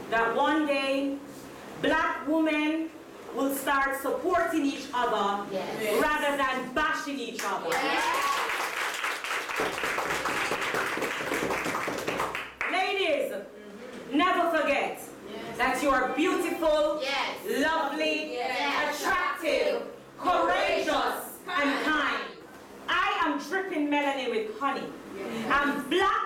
that one day black women will start supporting each other rather than bashing each other. Ladies, never forget that you are beautiful, lovely, attractive, courageous, and kind. I am dripping melanin with honey. I'm black